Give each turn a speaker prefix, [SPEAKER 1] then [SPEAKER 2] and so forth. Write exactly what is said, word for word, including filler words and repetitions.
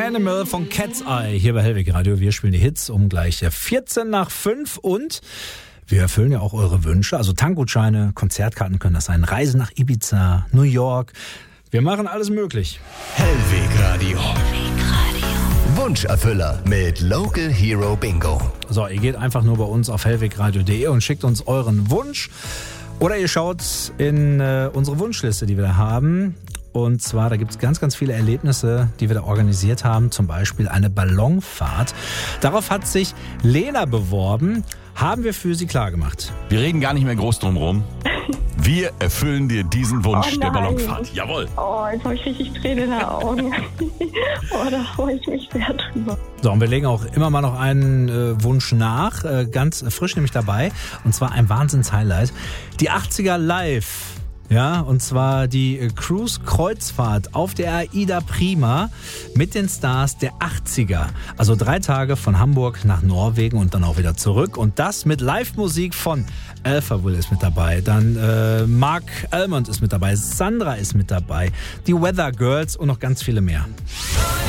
[SPEAKER 1] Animal von Cat's Eye hier bei Hellweg Radio. Wir spielen die Hits um gleich vierzehn nach fünf und wir erfüllen ja auch eure Wünsche. Also Tankgutscheine, Konzertkarten können das sein, Reisen nach Ibiza, New York. Wir machen alles möglich.
[SPEAKER 2] Hellweg Radio. Wunscherfüller mit Local Hero Bingo.
[SPEAKER 1] So, ihr geht einfach nur bei uns auf hellwegradio punkt de und schickt uns euren Wunsch. Oder ihr schaut in äh, unsere Wunschliste, die wir da haben. Und zwar, da gibt es ganz, ganz viele Erlebnisse, die wir da organisiert haben. Zum Beispiel eine Ballonfahrt. Darauf hat sich Lena beworben. Haben wir für sie klargemacht.
[SPEAKER 3] Wir reden gar nicht mehr groß drum rum. Wir erfüllen dir diesen Wunsch
[SPEAKER 4] Oh
[SPEAKER 3] der
[SPEAKER 4] nein.
[SPEAKER 3] Ballonfahrt. Jawohl.
[SPEAKER 4] Oh, jetzt habe ich richtig Tränen in den Augen. Oh, da freue ich mich sehr drüber.
[SPEAKER 1] So, und wir legen auch immer mal noch einen äh, Wunsch nach. Äh, ganz frisch nämlich dabei. Und zwar ein Wahnsinns-Highlight. Die achtziger live. Ja, und zwar die Cruise-Kreuzfahrt auf der AIDA Prima mit den Stars der achtziger. Also drei Tage von Hamburg nach Norwegen und dann auch wieder zurück. Und das mit Live-Musik von Alphaville ist mit dabei. Dann äh, Mark Almond ist mit dabei. Sandra ist mit dabei. Die Weather Girls und noch ganz viele mehr.